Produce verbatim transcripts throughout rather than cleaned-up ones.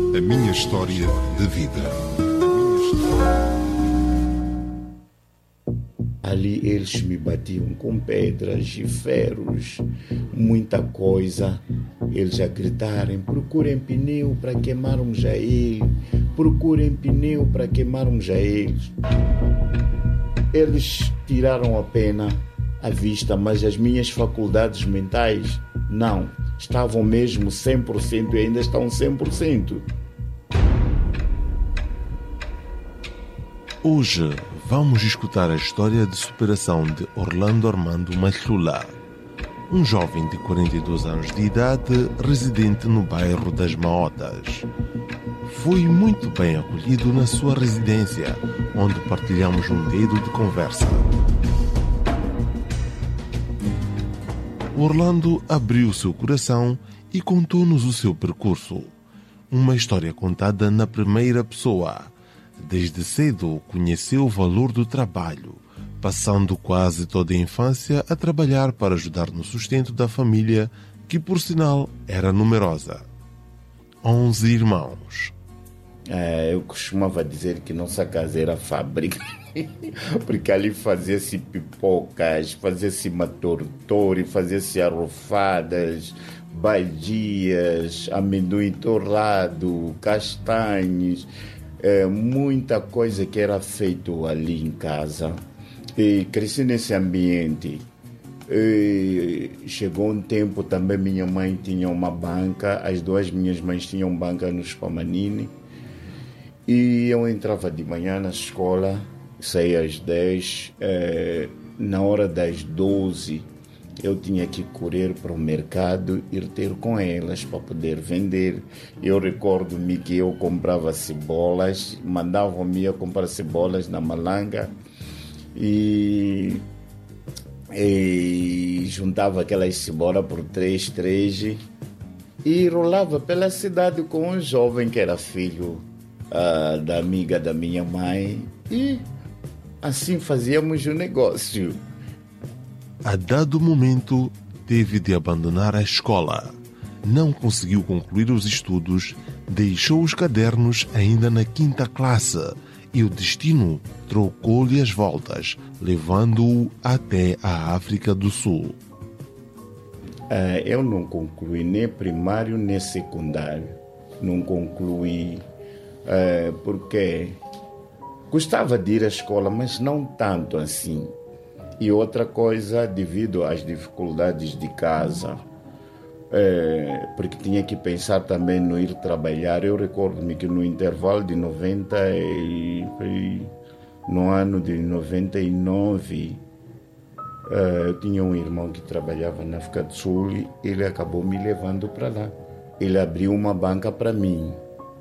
A minha história de vida. Ali eles me batiam com pedras e ferros, muita coisa. Eles a gritarem: procurem pneu para queimarmos a ele, procurem pneu para queimarmos a eles. Eles tiraram a pena à vista, mas as minhas faculdades mentais não. Estavam mesmo cem por cento e ainda estão cem por cento. Hoje vamos escutar a história de superação de Orlando Armando Machlula, um jovem de quarenta e dois anos de idade, residente no bairro das Maotas. Foi muito bem acolhido na sua residência, onde partilhamos um dedo de conversa. Orlando abriu seu coração e contou-nos o seu percurso. Uma história contada na primeira pessoa. Desde cedo conheceu o valor do trabalho, passando quase toda a infância a trabalhar para ajudar no sustento da família, que por sinal era numerosa. Onze irmãos. É, eu costumava dizer que nossa casa era fábrica, porque ali fazia-se pipocas, fazia-se matortori, fazia-se arrofadas, badias, amendoim torrado, castanhos, é, muita coisa que era feito ali em casa. E cresci nesse ambiente. E chegou um tempo também, minha mãe tinha uma banca, as duas minhas mães tinham banca no Spamanini. E eu entrava de manhã na escola, saía às dez, eh, na hora das doze eu tinha que correr para o mercado, ir ter com elas para poder vender. Eu recordo-me que eu comprava cebolas, mandavam-me a comprar cebolas na Malanga e, e juntava aquelas cebolas por três, três e rolava pela cidade com um jovem que era filho Uh, da amiga da minha mãe, e assim fazíamos o negócio. A dado momento, teve de abandonar a escola. Não conseguiu concluir os estudos, deixou os cadernos ainda na quinta classe e o destino trocou-lhe as voltas, levando-o até a África do Sul. Uh, eu não concluí nem primário nem secundário. Não concluí É, porque gostava de ir à escola, mas não tanto assim. E outra coisa, devido às dificuldades de casa, é, porque tinha que pensar também no ir trabalhar. Eu recordo-me que no intervalo de noventa e, no ano de noventa e nove, é, eu tinha um irmão que trabalhava na África do Sul e ele acabou me levando para lá. Ele abriu uma banca para mim.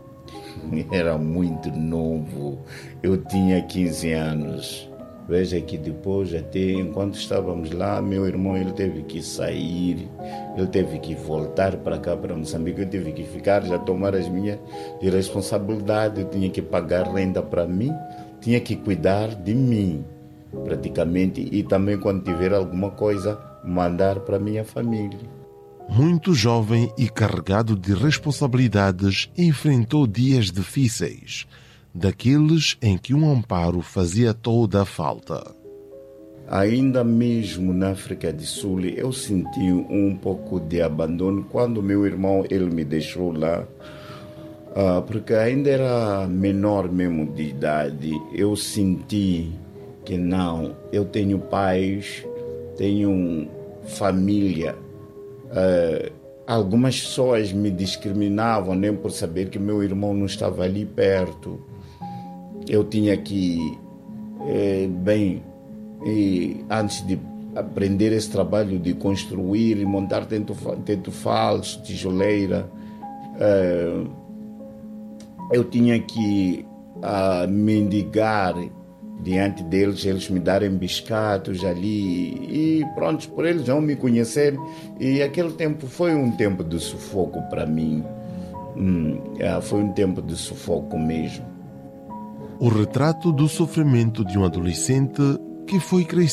Era muito novo, eu tinha quinze anos. Veja que depois, até enquanto estávamos lá, meu irmão ele teve que sair, ele teve que voltar para cá, para Moçambique. Eu tive que ficar, já tomar as minhas responsabilidades. Eu tinha que pagar renda para mim, tinha que cuidar de mim, praticamente, e também quando tiver alguma coisa, mandar para minha família. Muito jovem e carregado de responsabilidades, enfrentou dias difíceis, daqueles em que um amparo fazia toda a falta. Ainda mesmo na África do Sul, eu senti um pouco de abandono quando meu irmão ele me deixou lá, uh, porque ainda era menor mesmo de idade. Eu senti que não, eu tenho pais, tenho família. Uh, algumas pessoas me discriminavam nem por saber que meu irmão não estava ali perto. Eu tinha que, eh, bem, e antes de aprender esse trabalho de construir e montar teto, teto falso, tijoleira, uh, eu tinha que uh, mendigar diante deles, eles me darem biscatos ali e pronto, por eles não me conhecerem. E aquele tempo foi um tempo de sufoco para mim. Hum, foi um tempo de sufoco mesmo. O retrato do sofrimento de um adolescente que foi crescendo